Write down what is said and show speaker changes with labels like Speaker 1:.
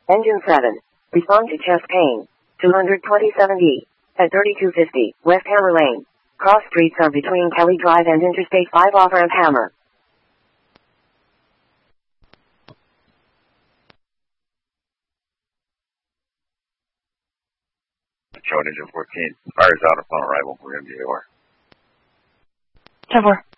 Speaker 1: Engine 7. Respond to chest pain. 227E. At 3250, West Hammer Lane. Cross streets are between Kelly Drive and Interstate 5 off-ramp Hammer.
Speaker 2: Showing engine 14. Fires out upon arrival. We're going to be over.
Speaker 3: 10-4.